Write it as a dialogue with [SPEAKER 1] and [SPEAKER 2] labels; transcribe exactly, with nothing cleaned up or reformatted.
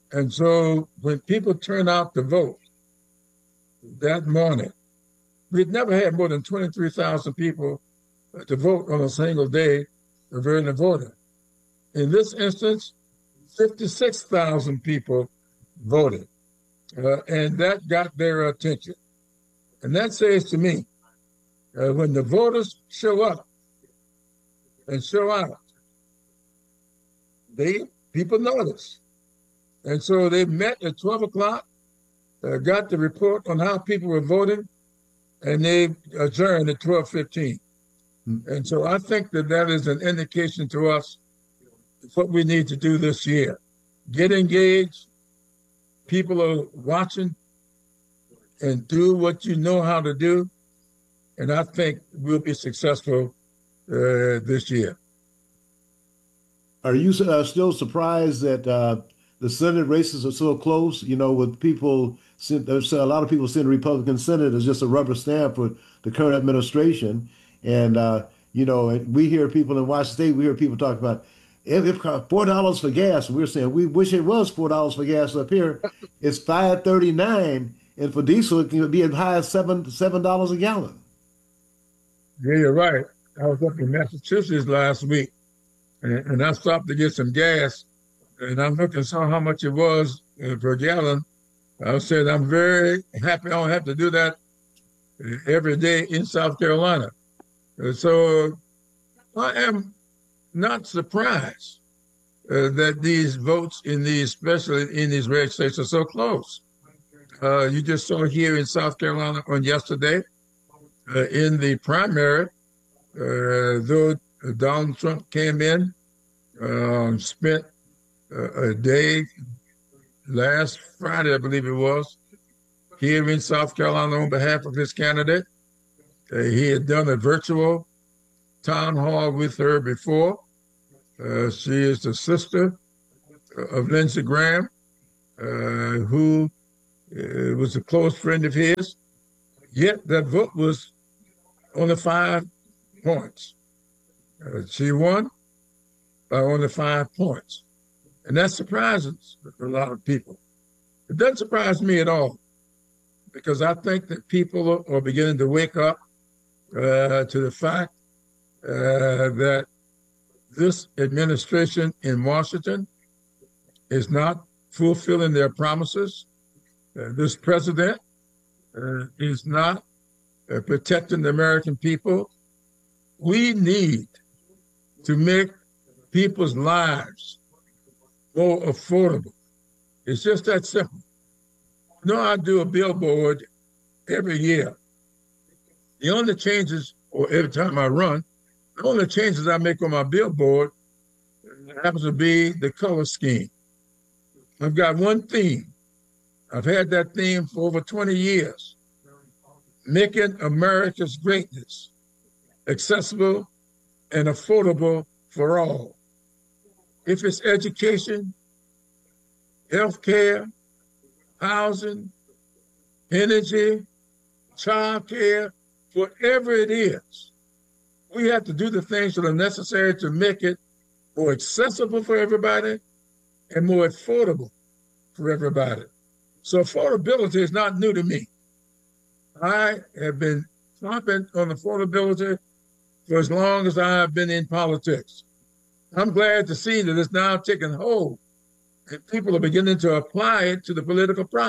[SPEAKER 1] And so when people turn out to vote that morning, we'd never had more than twenty-three thousand people to vote on a single day of early voting. In this instance, fifty-six thousand people voted, uh, and that got their attention. And that says to me, uh, when the voters show up and show out, they people notice. And so they met at twelve o'clock, uh, got the report on how people were voting, and they adjourned at twelve fifteen. Mm-hmm. And so I think that that is an indication to us what we need to do this year. Get engaged. People are watching, and do what you know how to do. And I think we'll be successful uh, this year.
[SPEAKER 2] Are you uh, still surprised that uh, the Senate races are so close? You know, with people, there's a lot of people saying the Republican Senate is just a rubber stamp for the current administration. And, uh, you know, we hear people in Washington State, we hear people talk about if, if four dollars for gas. We're saying we wish it was four dollars for gas up here. It's five thirty-nine, and for diesel, it can be as high as seven seven dollars a gallon.
[SPEAKER 1] Yeah, you're right. I was up in Massachusetts last week, and, and I stopped to get some gas, and I'm looking saw how much it was uh, per gallon. I said I'm very happy I don't have to do that every day in South Carolina. Uh, so I am not surprised uh, that these votes in these, especially in these red states, are so close. Uh, you just saw here in South Carolina on yesterday, uh, in the primary, uh, though Donald Trump came in, uh, spent uh, a day last Friday, I believe it was, here in South Carolina on behalf of his candidate. Uh, he had done a virtual town hall with her before. Uh, she is the sister of Lindsey Graham, uh, who uh, was a close friend of his. Yet that vote was only five points. Uh, she won by only five points. And that surprises a lot of people. It doesn't surprise me at all, because I think that people are beginning to wake up uh, to the fact uh, that this administration in Washington is not fulfilling their promises. Uh, this president uh, is not uh, protecting the American people. We need to make people's lives more affordable. It's just that simple. You know, I do a billboard every year. The only changes, or every time I run, the only changes I make on my billboard happens to be the color scheme. I've got one theme. I've had that theme for over twenty years. Making America's greatness accessible and affordable for all. If it's education, healthcare, housing, energy, child care, whatever it is, we have to do the things that are necessary to make it more accessible for everybody and more affordable for everybody. So affordability is not new to me. I have been talking on affordability for as long as I have been in politics. I'm glad to see that it's now taken hold and people are beginning to apply it to the political process.